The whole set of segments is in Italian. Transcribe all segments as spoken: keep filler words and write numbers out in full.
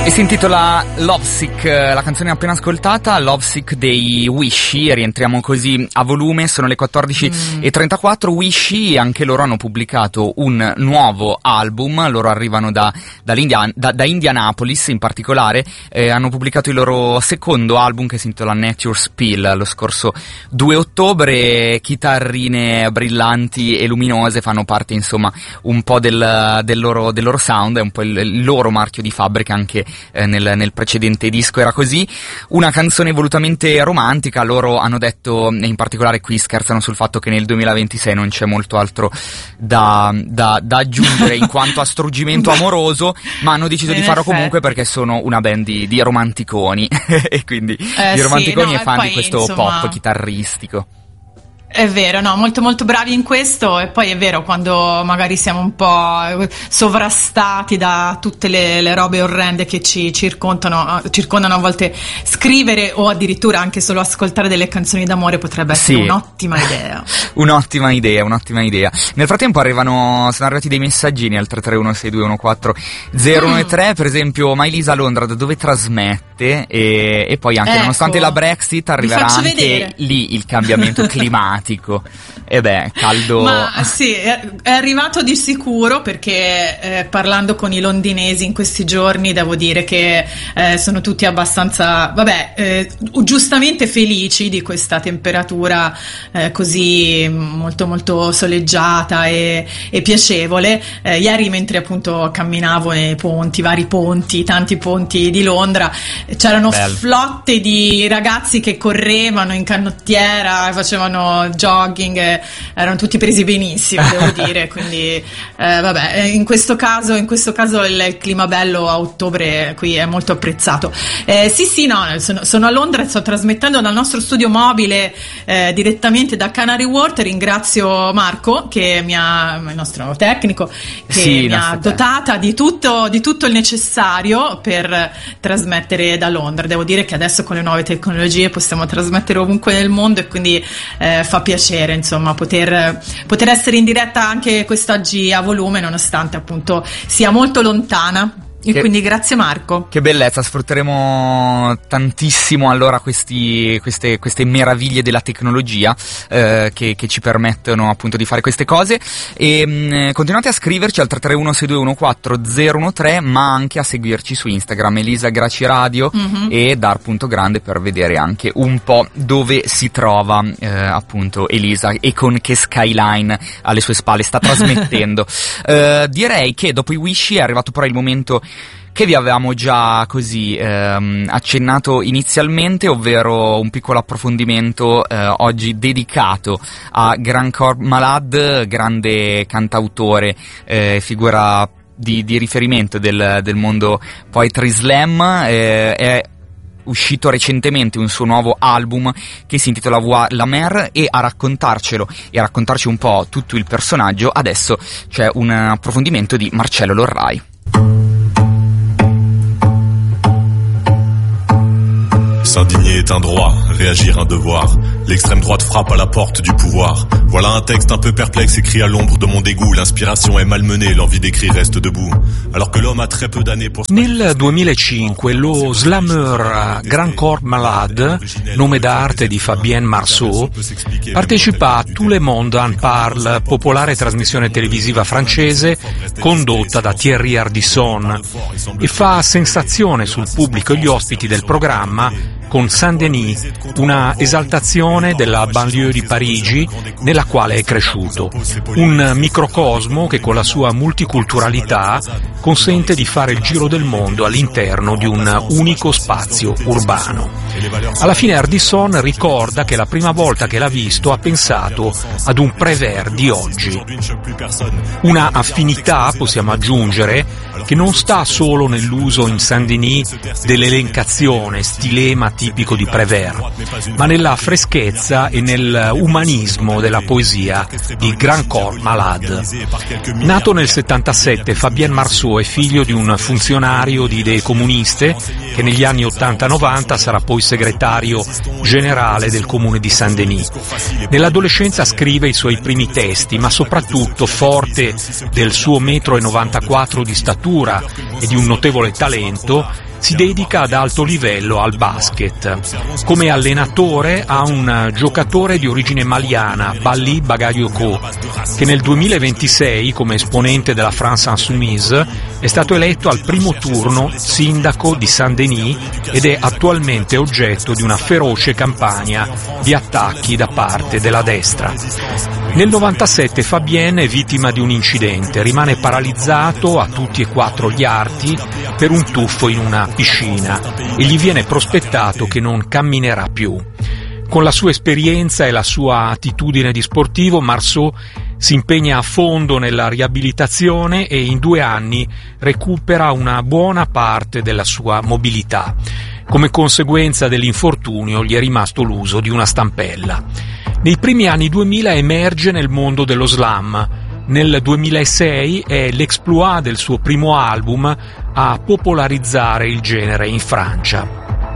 E si intitola Lovesick, la canzone appena ascoltata, Lovesick dei Wishy. Rientriamo così a volume, sono le quattordici e trentaquattro. Wishy, anche loro hanno pubblicato un nuovo album, loro arrivano da, dall'Indian- da, da Indianapolis in particolare, eh, hanno pubblicato il loro secondo album che si intitola Nature's Pill lo scorso due ottobre, chitarrine brillanti e luminose fanno parte insomma un po' del, del, loro, del loro sound, è un po' il, il loro marchio di fabbrica, anche Eh, nel, nel precedente disco era così. Una canzone volutamente romantica, loro hanno detto, e in particolare qui scherzano sul fatto che nel duemilaventisei non c'è molto altro da, da, da aggiungere in quanto a struggimento amoroso, ma hanno deciso di farlo comunque perché sono una band di, di romanticoni e quindi eh, di romanticoni sì, no, e fan poi, di questo insomma... pop chitarristico. È vero, no, molto molto bravi in questo, e poi è vero, quando magari siamo un po' sovrastati da tutte le, le robe orrende che ci circondano, circondano a volte, scrivere o addirittura anche solo ascoltare delle canzoni d'amore potrebbe essere sì. un'ottima idea. un'ottima idea, un'ottima idea. Nel frattempo arrivano, sono arrivati dei messaggini al tre tre uno sei due uno quattro zero uno tre, mm. per esempio Mailisa a Londra, da dove trasmette, e, e poi anche ecco, nonostante la Brexit arriverà anche vedere. lì il cambiamento climatico. E beh, caldo. Ma sì, è, è arrivato di sicuro, perché eh, parlando con i londinesi in questi giorni devo dire che eh, sono tutti abbastanza, vabbè, eh, giustamente felici di questa temperatura eh, così molto molto soleggiata e, e piacevole. Eh, ieri, mentre appunto camminavo nei ponti, vari ponti, tanti ponti di Londra, c'erano Bello. flotte di ragazzi che correvano in canottiera, facevano jogging, erano tutti presi benissimo, devo dire, quindi eh, vabbè, in questo caso in questo caso il, il clima bello a ottobre qui è molto apprezzato. Eh, sì sì no, sono, sono a Londra e sto trasmettendo dal nostro studio mobile eh, direttamente da Canary Wharf. Ringrazio Marco, che mi ha, il nostro tecnico, che sì, mi ha dotata di tutto, di tutto il necessario per trasmettere da Londra. Devo dire che adesso con le nuove tecnologie possiamo trasmettere ovunque nel mondo, e quindi eh, fa piacere insomma poter, poter essere in diretta anche quest'oggi a volume, nonostante appunto sia molto lontana. E che, quindi grazie Marco. Che bellezza, sfrutteremo tantissimo allora questi, queste, queste meraviglie della tecnologia eh, che, che ci permettono appunto di fare queste cose. E mh, continuate a scriverci al tre tre uno sei due uno quattro zero uno tre, ma anche a seguirci su Instagram, Elisa Graci Radio mm-hmm. e Dar.grande, per vedere anche un po' dove si trova eh, appunto Elisa e con che skyline alle sue spalle sta trasmettendo. eh, direi che dopo i Wishy è arrivato però il momento che vi avevamo già così ehm, accennato inizialmente, ovvero un piccolo approfondimento eh, oggi dedicato a Grand Corps Malade, grande cantautore, eh, figura di, di riferimento del, del mondo poetry slam. eh, è uscito recentemente un suo nuovo album che si intitola Voir la Mer, e a raccontarcelo e a raccontarci un po' tutto il personaggio adesso c'è un approfondimento di Marcello Lorrai. S'indigner est un droit, réagir un devoir. L'extrême droite frappe à la porte du pouvoir. Voilà un texte un peu perplexe écrit à l'ombre de mon dégoût. L'inspiration est malmenée, l'envie d'écrire reste debout. Alors que l'homme a très peu d'années pour... Nel duemilacinque lo slammer Grand Corps Malade, nome d'arte di Fabienne Marceau, partecipa a Tout le monde en parle, popolare trasmissione televisiva francese condotta da Thierry Ardisson, e fa sensazione sul pubblico e gli ospiti del programma con Saint-Denis, una esaltazione della banlieue di Parigi nella quale è cresciuto. Un microcosmo che con la sua multiculturalità consente di fare il giro del mondo all'interno di un unico spazio urbano. Alla fine Ardisson ricorda che la prima volta che l'ha visto ha pensato ad un Prévert di oggi. Una affinità, possiamo aggiungere, che non sta solo nell'uso in Saint-Denis dell'elencazione, stilema tipico di Prévert, ma nella freschezza e nell'umanismo della poesia di Grand Corps Malade. Nato nel settantasette, Fabienne Marceau è figlio di un funzionario di idee comuniste che negli anni ottanta novanta sarà poi segretario generale del comune di Saint-Denis. Nell'adolescenza scrive i suoi primi testi, ma soprattutto, forte del suo metro e novantaquattro di statura cultura e di un notevole talento, si dedica ad alto livello al basket. Come allenatore ha un giocatore di origine maliana, Bali Bagayoko, che nel duemilaventisei, come esponente della France Insoumise, è stato eletto al primo turno sindaco di Saint-Denis ed è attualmente oggetto di una feroce campagna di attacchi da parte della destra. Nel novantasette Fabien è vittima di un incidente, rimane paralizzato a tutti e quattro gli arti per un tuffo in una piscina e gli viene prospettato che non camminerà più. Con la sua esperienza e la sua attitudine di sportivo, Marceau si impegna a fondo nella riabilitazione e in due anni recupera una buona parte della sua mobilità. Come conseguenza dell'infortunio gli è rimasto l'uso di una stampella. Nei primi anni duemila emerge nel mondo dello slam. Nel duemilasei è l'exploit del suo primo album a popolarizzare il genere in Francia.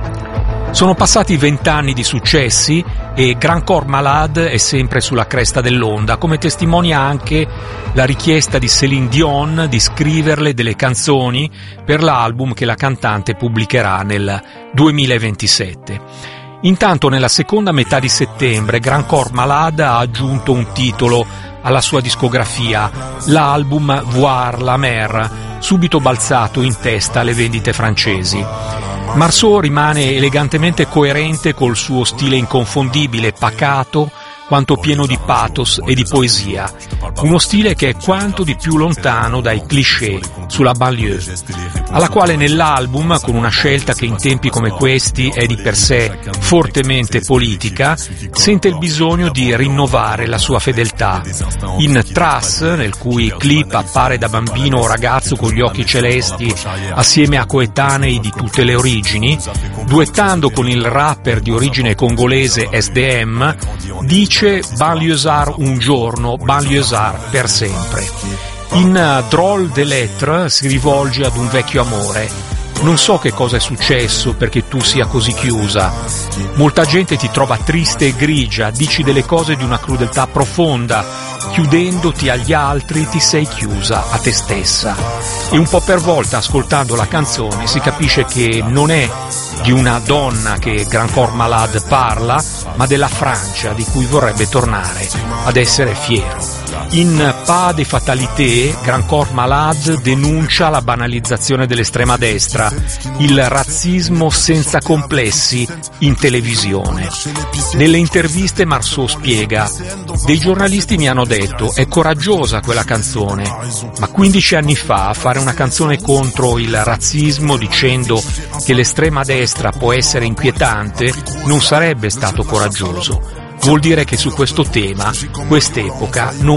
Sono passati vent'anni di successi e Grand Corps Malade è sempre sulla cresta dell'onda, come testimonia anche la richiesta di Céline Dion di scriverle delle canzoni per l'album che la cantante pubblicherà nel duemilaventisette. Intanto nella seconda metà di settembre Grand Corps Malade ha aggiunto un titolo alla sua discografia, l'album Voir la mer, subito balzato in testa alle vendite francesi. Marceau rimane elegantemente coerente col suo stile inconfondibile, pacato, quanto pieno di pathos e di poesia, uno stile che è quanto di più lontano dai cliché sulla banlieue, alla quale nell'album, con una scelta che in tempi come questi è di per sé fortemente politica, sente il bisogno di rinnovare la sua fedeltà. In Trace, nel cui clip appare da bambino o ragazzo con gli occhi celesti assieme a coetanei di tutte le origini, duettando con il rapper di origine congolese S D M, dice banlieusard un giorno, banlieusard per sempre. In Drôle de lettres si rivolge ad un vecchio amore. Non so che cosa è successo perché tu sia così chiusa. Molta gente ti trova triste e grigia, dici delle cose di una crudeltà profonda. Chiudendoti agli altri ti sei chiusa a te stessa. E un po' per volta, ascoltando la canzone, si capisce che non è di una donna che Grand Corps Malade parla, ma della Francia di cui vorrebbe tornare ad essere fiero. In Pas de fatalité, Grand Corps Malade denuncia la banalizzazione dell'estrema destra, il razzismo senza complessi in televisione. Nelle interviste Marceau spiega: dei giornalisti mi hanno detto è coraggiosa quella canzone, ma quindici anni fa fare una canzone contro il razzismo dicendo che l'estrema destra può essere inquietante non sarebbe stato coraggioso. Vuol dire che su questo tema, quest'epoca non